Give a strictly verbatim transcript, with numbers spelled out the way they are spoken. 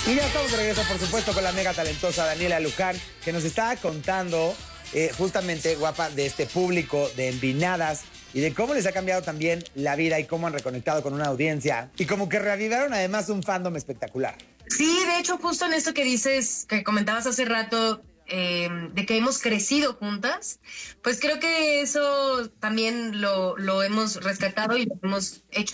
Y ya estamos de regreso, por supuesto, con la mega talentosa Daniela Luján, que nos está contando eh, justamente, guapa, de este público de Envinadas y de cómo les ha cambiado también la vida y cómo han reconectado con una audiencia y como que reavivaron además un fandom espectacular. Sí, de hecho, justo en esto que dices, que comentabas hace rato, eh, de que hemos crecido juntas, pues creo que eso también lo, lo hemos rescatado y lo hemos hecho